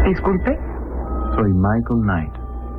Disculpe. Soy Michael Knight.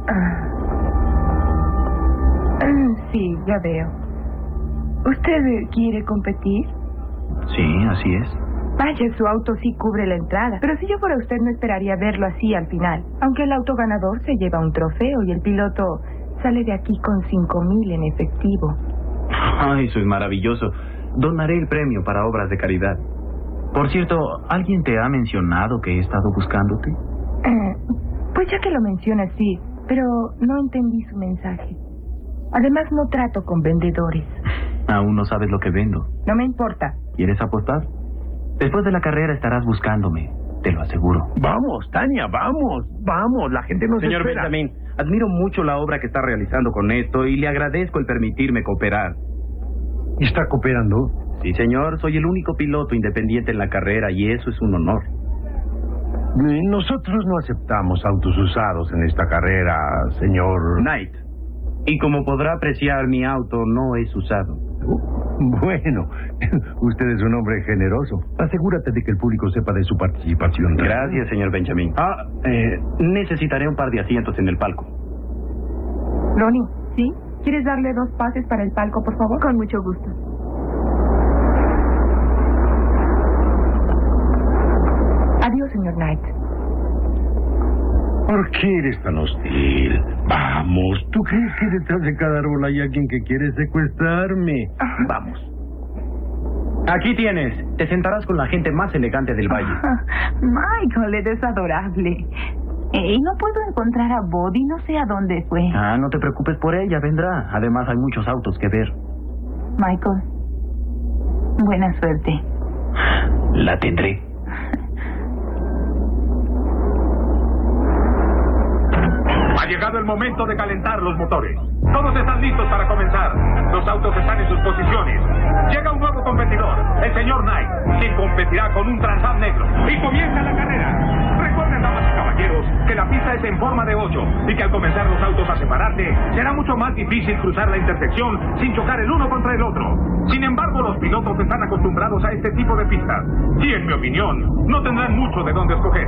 Sí, ya veo. ¿Usted quiere competir? Sí, así es. Vaya, su auto sí cubre la entrada. Pero si yo fuera usted, no esperaría verlo así al final. Aunque el auto ganador se lleva un trofeo y el piloto sale de aquí con 5,000 en efectivo. Ay, eso es maravilloso. Donaré el premio para obras de caridad. Por cierto, ¿alguien te ha mencionado que he estado buscándote? Pues ya que lo mencionas, sí. Pero no entendí su mensaje. Además, no trato con vendedores. Aún no sabes lo que vendo. No me importa. ¿Quieres apostar? Después de la carrera estarás buscándome, te lo aseguro. Vamos, Tania, vamos, la gente nos Señor espera. Benjamin, admiro mucho la obra que está realizando con esto y le agradezco el permitirme cooperar. ¿Está cooperando? Sí, señor, soy el único piloto independiente en la carrera y eso es un honor. Nosotros no aceptamos autos usados en esta carrera, señor Knight. Y como podrá apreciar, mi auto no es usado. Bueno, usted es un hombre generoso. Asegúrate de que el público sepa de su participación. Gracias, señor Benjamin. Necesitaré un par de asientos en el palco. Ronnie, ¿sí? ¿Quieres darle 2 pases para el palco, por favor? Con mucho gusto. Adiós, señor Knight. ¿Por qué eres tan hostil? Vamos, ¿tú crees que detrás de cada rola hay alguien que quiere secuestrarme? Vamos. Aquí tienes. Te sentarás con la gente más elegante del valle. Michael, eres adorable. Y no puedo encontrar a Buddy, no sé a dónde fue. No te preocupes por ella, vendrá. Además hay muchos autos que ver. Michael, buena suerte. La tendré. Ha llegado el momento de calentar los motores. Todos están listos para comenzar. Los autos están en sus posiciones. Llega un nuevo competidor, el señor Knight, quien competirá con un Trans Am negro. Y comienza la carrera. Recuerden, damas y caballeros, que la pista es en forma de 8 y que al comenzar los autos a separarse, será mucho más difícil cruzar la intersección sin chocar el uno contra el otro. Sin embargo, los pilotos están acostumbrados a este tipo de pistas. Y en mi opinión, no tendrán mucho de dónde escoger.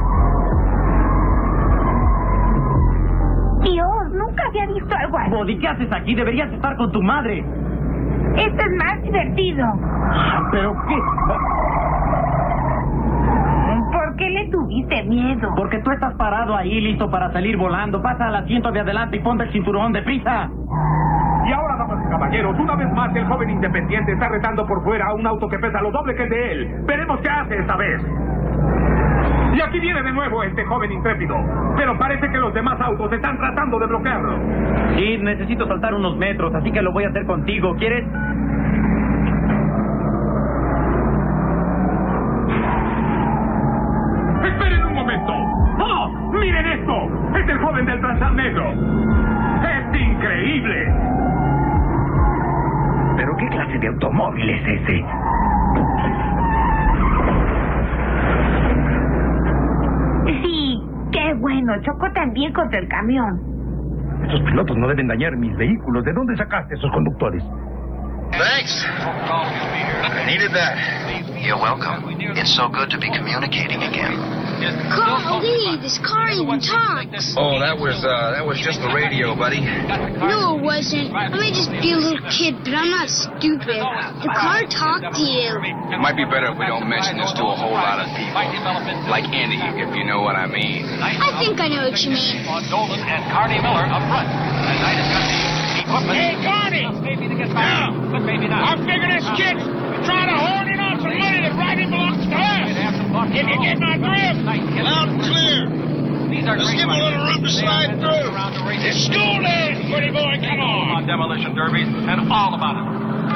Dios, nunca había visto algo así. Buddy, ¿qué haces aquí? Deberías estar con tu madre. Esto es más divertido. ¿Pero qué? ¿Por qué le tuviste miedo? Porque tú estás parado ahí, listo para salir volando. Pasa al asiento de adelante y ponte el cinturón de prisa. Y ahora, damas y caballeros, una vez más el joven independiente está retando por fuera a un auto que pesa lo doble que el de él. Veremos qué hace esta vez. Y aquí viene de nuevo este joven intrépido. Pero parece que los demás autos están tratando de bloquearlo. Sí, necesito saltar unos metros, así que lo voy a hacer contigo. ¿Quieres? ¡Esperen un momento! ¡Oh! ¡Miren esto! ¡Es el joven del Trans Am negro! ¡Es increíble! ¿Pero qué clase de automóvil es ese? Sí, qué bueno. Chocó también contra el camión. Estos pilotos no deben dañar mis vehículos. ¿De dónde sacaste esos conductores? Thanks. I needed that. You're welcome. It's so good to be communicating again. Golly, this car even talks. Oh, that was just the radio, buddy. No, it wasn't. I may just be a little kid, but I'm not stupid. The car talked to you. It might be better if we don't mention this to a whole lot of people. Like any, if you know what I mean. I think I know what you mean. Dolan and Carney Miller up front. And Knight has got the equipment. Hey, Carney! Maybe to get back, but maybe not. I figure this kid's trying to hold in on some money that rightly belongs to us. If you get my drift, Loud and clear. Just give him a little room to slide through. it's school days, pretty boy, come on. Demolition derbies and all about it.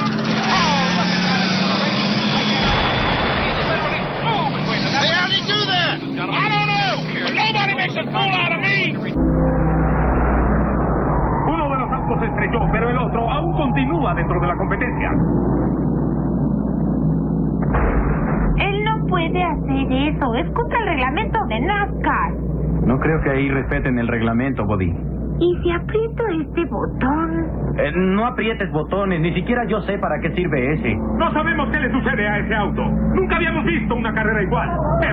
Hey, how'd he do that? I don't know, but nobody makes a fool out of me. Uno de los autos se estrelló, pero el otro aún continúa dentro de la competencia. Él no puede hacer eso. Es contra el reglamento de NASCAR. No creo que ahí respeten el reglamento, Buddy. ¿Y si aprieto este botón? No aprietes botones, ni siquiera yo sé para qué sirve ese. No sabemos qué le sucede a ese auto. Nunca habíamos visto una carrera igual. ¡Qué